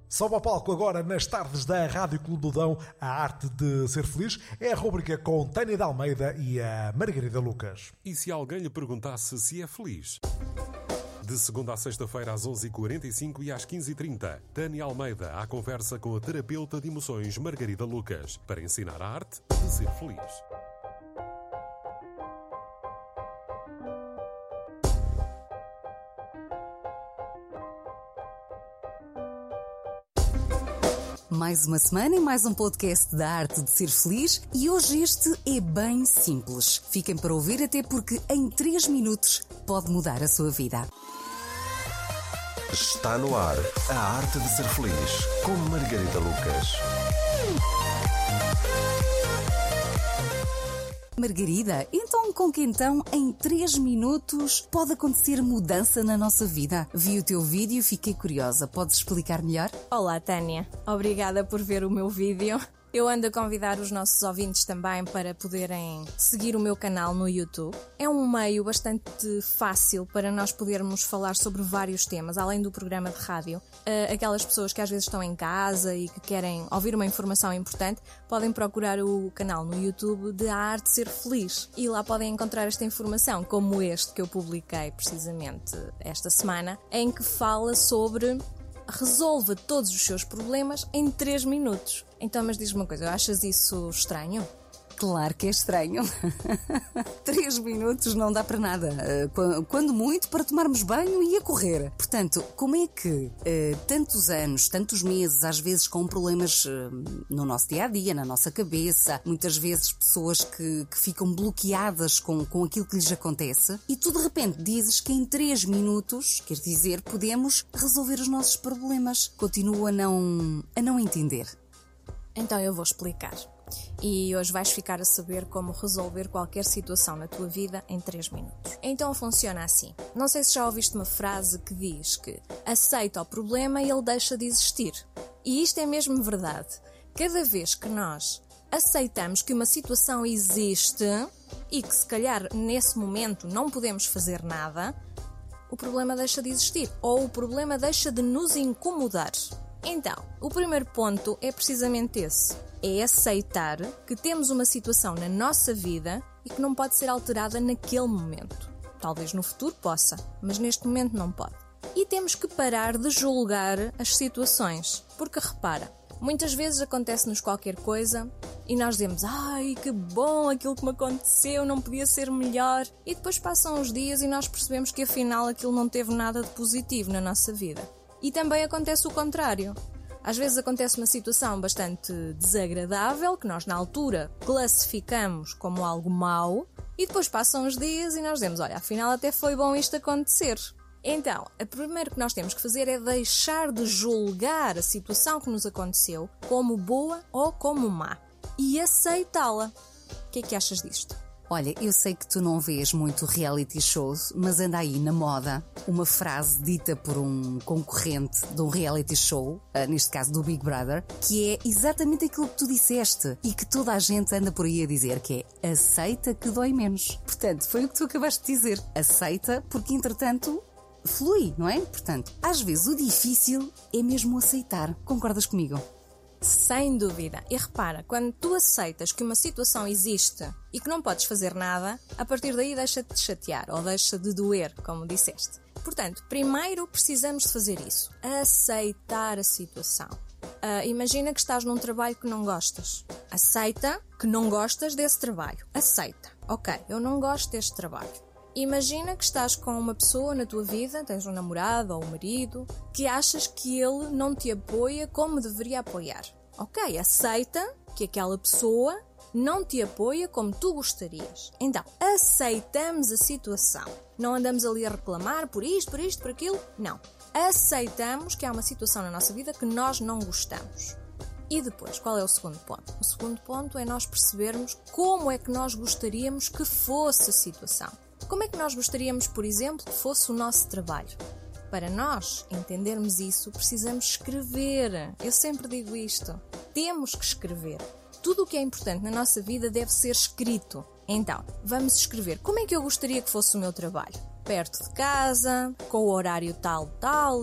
Sobe ao palco agora nas tardes da Rádio Clube do Dão, a arte de ser feliz. É a rúbrica com Tânia de Almeida e a Margarida Lucas. E se alguém lhe perguntasse se é feliz? De segunda a sexta-feira às 11h45 e às 15h30, Tânia Almeida à conversa com a terapeuta de emoções Margarida Lucas, para ensinar a arte de ser feliz. Mais uma semana e mais um podcast da arte de ser feliz, e hoje este é bem simples. Fiquem para ouvir, até porque em 3 minutos pode mudar a sua vida. Está no ar a arte de ser feliz, com Margarida Lucas. Margarida, então com que em 3 minutos pode acontecer mudança na nossa vida? Vi o teu vídeo e fiquei curiosa. Podes explicar melhor? Olá, Tânia. Obrigada por ver o meu vídeo. Eu ando a convidar os nossos ouvintes também para poderem seguir o meu canal no YouTube. É um meio bastante fácil para nós podermos falar sobre vários temas, além do programa de rádio. Aquelas pessoas que às vezes estão em casa e que querem ouvir uma informação importante, podem procurar o canal no YouTube de A Arte de Ser Feliz. E lá podem encontrar esta informação, como este que eu publiquei precisamente esta semana, em que fala sobre... resolva todos os seus problemas em 3 minutos. Então, mas diz-me uma coisa, achas isso estranho? Claro que é estranho. 3 minutos não dá para nada. Quando muito, para tomarmos banho e a correr. Portanto, como é que tantos anos, tantos meses, às vezes com problemas no nosso dia-a-dia, na nossa cabeça, muitas vezes pessoas que ficam bloqueadas com aquilo que lhes acontece, e tu de repente dizes que em 3 minutos, quer dizer, podemos resolver os nossos problemas. Continuo a não entender. Então eu vou explicar. E hoje vais ficar a saber como resolver qualquer situação na tua vida em 3 minutos. Então funciona assim. Não sei se já ouviste uma frase que diz que aceita o problema e ele deixa de existir. E isto é mesmo verdade. Cada vez que nós aceitamos que uma situação existe e que se calhar nesse momento não podemos fazer nada, o problema deixa de existir ou o problema deixa de nos incomodar. Então, o primeiro ponto é precisamente esse. É aceitar que temos uma situação na nossa vida e que não pode ser alterada naquele momento. Talvez no futuro possa, mas neste momento não pode. E temos que parar de julgar as situações. Porque repara, muitas vezes acontece-nos qualquer coisa e nós dizemos: ai, que bom, aquilo que me aconteceu não podia ser melhor. E depois passam os dias e nós percebemos que afinal aquilo não teve nada de positivo na nossa vida. E também acontece o contrário. Às vezes acontece uma situação bastante desagradável, que nós na altura classificamos como algo mau, e depois passam os dias e nós dizemos: olha, afinal até foi bom isto acontecer. Então, o primeiro que nós temos que fazer é deixar de julgar a situação que nos aconteceu como boa ou como má e aceitá-la. O que é que achas disto? Olha, eu sei que tu não vês muito reality shows, mas anda aí na moda uma frase dita por um concorrente de um reality show, neste caso do Big Brother, que é exatamente aquilo que tu disseste e que toda a gente anda por aí a dizer, que é aceita que dói menos. Portanto, foi o que tu acabaste de dizer. Aceita porque, entretanto, flui, não é? Portanto, às vezes o difícil é mesmo aceitar. Concordas comigo? Sem dúvida. E repara, quando tu aceitas que uma situação existe e que não podes fazer nada, a partir daí deixa-te de chatear ou deixa de doer, como disseste. Portanto, primeiro precisamos de fazer isso. Aceitar a situação. Imagina que estás num trabalho que não gostas. Aceita que não gostas desse trabalho. Aceita. Ok, eu não gosto deste trabalho. Imagina que estás com uma pessoa na tua vida, tens um namorado ou um marido, que achas que ele não te apoia como deveria apoiar. Ok, aceita que aquela pessoa não te apoia como tu gostarias. Então, aceitamos a situação. Não andamos ali a reclamar por isto, por aquilo. Não. Aceitamos que há uma situação na nossa vida que nós não gostamos. E depois, qual é o segundo ponto? O segundo ponto é nós percebermos como é que nós gostaríamos que fosse a situação. Como é que nós gostaríamos, por exemplo, que fosse o nosso trabalho? Para nós entendermos isso, precisamos escrever. Eu sempre digo isto. Temos que escrever. Tudo o que é importante na nossa vida deve ser escrito. Então, vamos escrever. Como é que eu gostaria que fosse o meu trabalho? Perto de casa, com o horário tal,